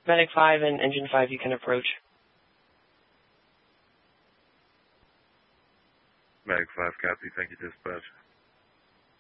Medic 5 and Engine 5, you can approach. Medic 5, copy. Thank you, dispatch.